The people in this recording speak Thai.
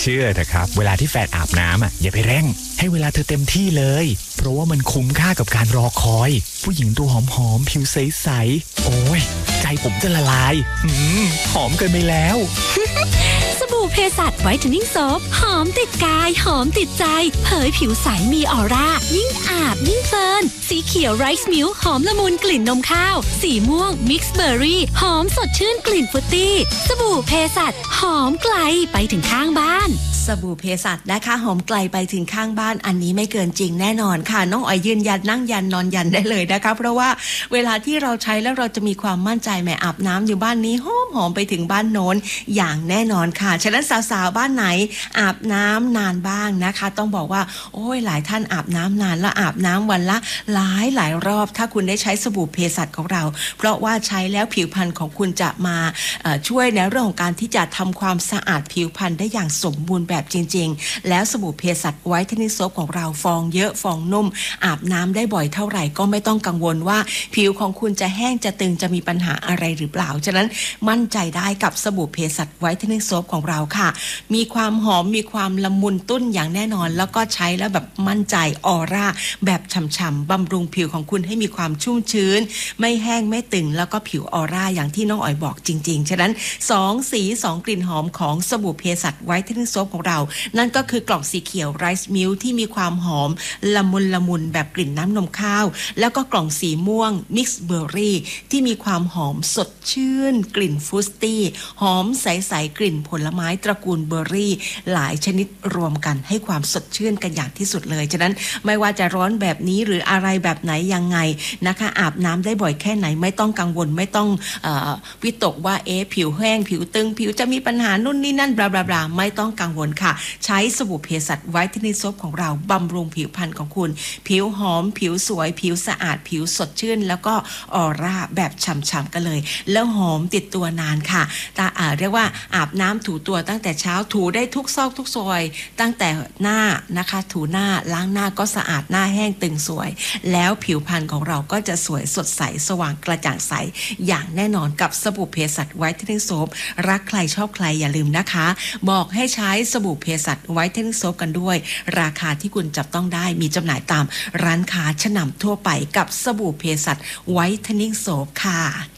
เชื่อเถอะครับเวลาที่แฟนอาบน้ำอย่าไปเร่งให้เวลาเธอเต็มที่เลยเพราะว่ามันคุ้มค่ากับการรอคอยผู้หญิงตัวหอมๆผิวใสๆโอ้ยใจผมจะละลายหอมเกินไปแล้วสบู่เพสัชไวท์เทนนิ่งโซฟหอมติดกายหอมติดใจเผยผิวใสมีออร่ายิ่งอาบยิ่งเพลินสีเขียวไรซ์มิลค์หอมละมุนกลิ่นนมข้าวสีม่วงมิกซ์เบอร์รี่หอมสดชื่นกลิ่นฟรุตตี้สบู่เพสัชหอมไกลไปถึงข้างบ้านสบู่เภสัชนะคะหอมไกลไปถึงข้างบ้านอันนี้ไม่เกินจริงแน่นอนค่ะน้องอ๋อยยืนยันนั่งยันนอนยันได้เลยนะคะเพราะว่าเวลาที่เราใช้แล้วเราจะมีความมั่นใจแม่อาบน้ำอยู่บ้านนี้หอมไปถึงบ้านโน้นอย่างแน่นอนค่ะฉะนั้นสาวๆบ้านไหนอาบน้ำนานบ้างนะคะต้องบอกว่าโอ้ยหลายท่านอาบน้ำนานและอาบน้ำวันละหลายรอบถ้าคุณได้ใช้สบู่เภสัชของเราเพราะว่าใช้แล้วผิวพรรณของคุณจะมาช่วยในเรื่องของการที่จะทำความสะอาดผิวพรรณได้อย่างสมบูรณ์แบบจริงๆแล้วสบู่เภสัชไวท์เทนนิ่งโซฟของเราฟองเยอะฟองนุ่มอาบน้ำได้บ่อยเท่าไหร่ก็ไม่ต้องกังวลว่าผิวของคุณจะแห้งจะตึงจะมีปัญหาอะไรหรือเปล่าฉะนั้นมั่นใจได้กับสบู่เภสัชไวท์เทนนิ่งโซฟของเราค่ะมีความหอมมีความละมุนตุ้นอย่างแน่นอนแล้วก็ใช้แล้วแบบมั่นใจออร่าแบบฉ่ำๆบำรุงผิวของคุณให้มีความชุ่มชื้นไม่แห้งไม่ตึงแล้วก็ผิวออร่าอย่างที่น้องอ๋อยบอกจริงๆฉะนั้น2สี2กลิ่นหอมของสบู่เภสัชไวท์เทนนิ่งโซฟของเรานั่นก็คือกล่องสีเขียวไรซ์มิลค์ที่มีความหอมละมุนแบบกลิ่นน้ำนมข้าวแล้วก็กล่องสีม่วงมิกซ์เบอร์รี่ที่มีความหอมสดชื่นกลิ่นฟรุตตี้หอมใสๆกลิ่นผลไม้ตระกูลเบอร์รี่หลายชนิดรวมกันให้ความสดชื่นกันอย่างที่สุดเลยฉะนั้นไม่ว่าจะร้อนแบบนี้หรืออะไรแบบไหนยังไงนะคะอาบน้ำได้บ่อยแค่ไหนไม่ต้องกังวลไม่ต้องวิตกว่าผิวแห้งผิวตึงผิวจะมีปัญหานู่นนี่นั่นบลาบลาไม่ต้องกังวลค่ะใช้สบู่เภสัชไวท์เทนนิ่งโซฟของเราบำรุงผิวพรรณของคุณผิวหอมผิวสวยผิวสะอาดผิวสดชื่นแล้วก็ออร่าแบบฉ่ำๆกันเลยแล้วหอมติดตัวนานค่ะเรียกว่าอาบน้ำถูตัวตั้งแต่เช้าถูได้ทุกซอกทุกซอยตั้งแต่หน้านะคะถูหน้าล้างหน้าก็สะอาดหน้าแห้งตึงสวยแล้วผิวพรรณของเราก็จะสวยสดใสสว่างกระจ่างใสอย่างแน่นอนกับสบู่เภสัชไวท์เทนนิ่งโซฟรักใครชอบใครอย่าลืมนะคะบอกให้ใช้สบู่เภสัชไวท์เทนนิ่งโซฟกันด้วยราคาที่คุณจับต้องได้มีจำหน่ายตามร้านค้าชั้นนำทั่วไปกับสบู่เภสัชไวท์เทนนิ่งโซฟค่ะ